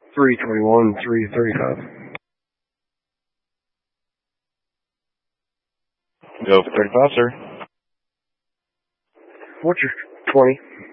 321, 335. Go for 35, sir. What's your 20?